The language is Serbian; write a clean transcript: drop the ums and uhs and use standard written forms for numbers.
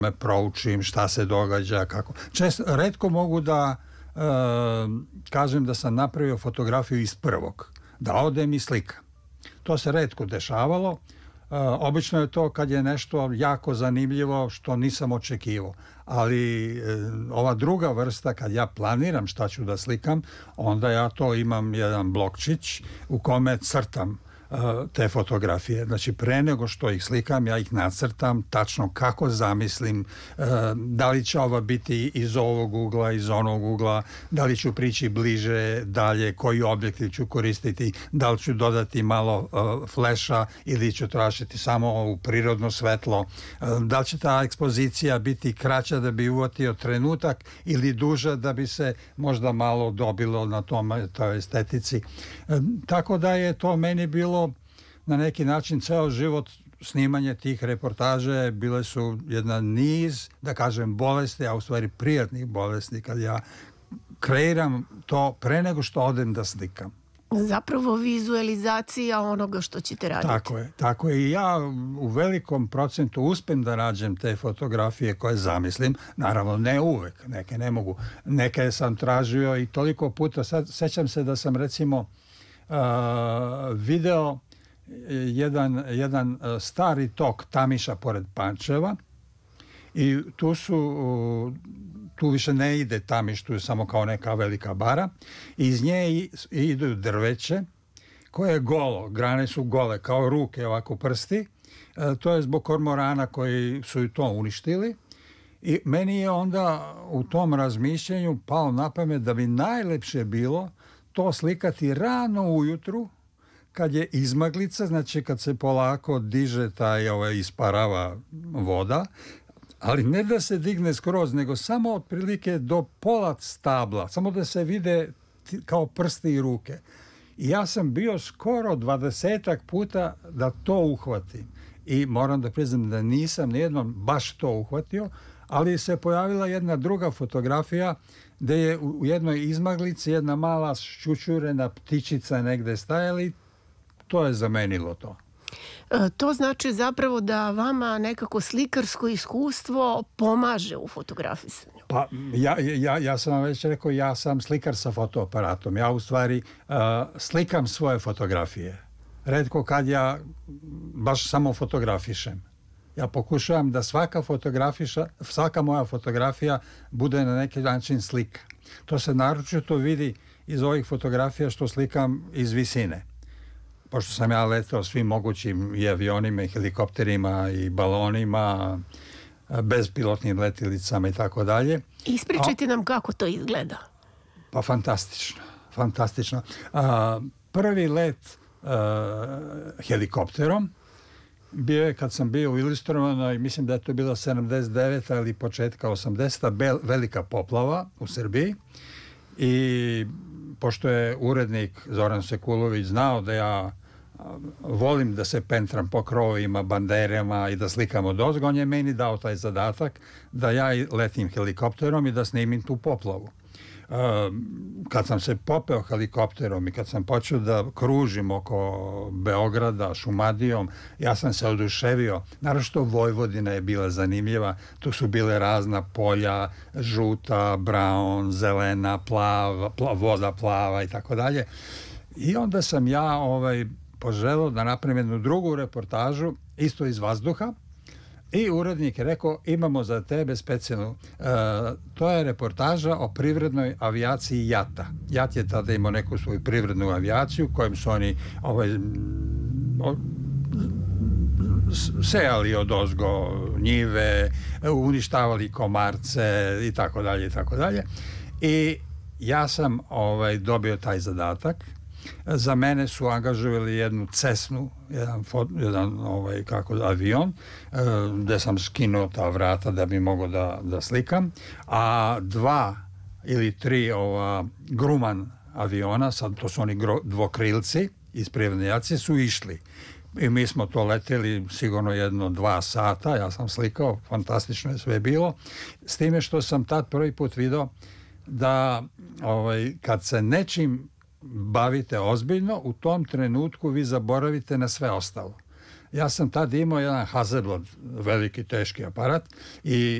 me proučim šta se događa, kako. Retko mogu da kažem da sam napravio fotografiju iz prvog, da odem i slikam. To se retko dešavalo. Obično je to kad je nešto jako zanimljivo što nisam očekivao. Ali ova druga vrsta, kad ja planiram šta ću da slikam, onda ja to imam jedan blokčić u kome crtam te fotografije. Znači, pre nego što ih slikam, ja ih nacrtam tačno kako zamislim, da li će ova biti iz ovog ugla, iz onog ugla, da li ću prići bliže, dalje, koji objektiv ću koristiti, da li ću dodati malo fleša ili ću tražiti samo u prirodno svetlo, da li će ta ekspozicija biti kraća da bi uvatio trenutak ili duža da bi se možda malo dobilo na toj estetici. Tako da je to meni bilo na neki način ceo život. Snimanje tih reportaže bile su jedna niz, da kažem, bolesti, a u stvari prijatnih bolesti, kad ja kreiram to pre nego što odem da slikam. Zapravo vizualizacija onoga što ćete raditi. Tako je. I ja u velikom procentu uspem da nađem te fotografije koje zamislim. Naravno, ne uvek. Neke ne mogu. Neke sam tražio i toliko puta. Sad sećam se da sam recimo video jedan stari tok Tamiša pored Pančeva i tu više ne ide Tamiš, tu je samo kao neka velika bara i iz nje idu drveće koje je golo, grane su gole kao ruke, ovako prsti. To je zbog kormorana koji su i to uništili i meni je onda u tom razmišljanju palo na pamet da bi najlepše bilo to slikati rano ujutru kad je izmaglica, znači kad se polako diže isparava voda, ali ne da se digne skroz, nego samo otprilike do pola stabla, samo da se vide kao prsti i ruke. I ja sam bio skoro 20 puta da to uhvatim. I moram da priznam da nisam nijednom baš to uhvatio, ali se pojavila jedna druga fotografija gde je u jednoj izmaglici jedna mala ščučurena ptičica negde stajala i to je zamenilo to. To znači zapravo da vama nekako slikarsko iskustvo pomaže u fotografisanju. Pa ja sam vam već rekao, ja sam slikar sa fotoaparatom. Ja u stvari slikam svoje fotografije. Retko kad ja baš samo fotografišem. Ja pokušavam da svaka moja fotografija bude na neki način slika. To se naročito vidi iz ovih fotografija što slikam iz visine. Pošto sam ja letao svim mogućim i avionima, i helikopterima, i balonima, bezpilotnim letilicama i tako dalje. Ispričajte nam kako to izgleda. Pa fantastično. Prvi let helikopterom bio je kad sam bio u Ilistrovanoj, mislim da je to bilo 79. ili početka 80. velika poplava u Srbiji i pošto je urednik Zoran Sekulović znao da ja volim da se pentram po krovovima, banderama i da slikam odozgo, on je meni dao taj zadatak da ja letim helikopterom i da snimim tu poplavu. Kad sam se popeo helikopterom i kad sam počeo da kružim oko Beograda Šumadijom, ja sam se oduševio. Naročito Vojvodina je bila zanimljiva. Tu su bile razna polja, žuta, brown, zelena, voda plava i tako dalje. I onda sam ja poželeo da napravim jednu drugu reportažu, isto iz vazduha, i urednik je rekao, imamo za tebe specijalnu, to je reportaža o privrednoj avijaciji JAT-a. JAT je tada imao neku svoju privrednu avijaciju kojom su oni sejali odozgo njive, uništavali komarce i tako dalje i tako dalje. I ja sam dobio taj zadatak. Za mene su angažovali jednu Cessnu, jedan avion, gde sam skinuo ta vrata da bi mogao da slikam, a 2 ili 3 Grumman aviona, sad to su oni dvokrilci iz privredne avijacije, su išli. I mi smo to leteli sigurno 1-2 sata, ja sam slikao, fantastično je sve bilo, s time što sam tad prvi put video da kad se nečim bavite ozbiljno, u tom trenutku vi zaboravite na sve ostalo. Ja sam tad imao jedan Hasselblad, veliki teški aparat i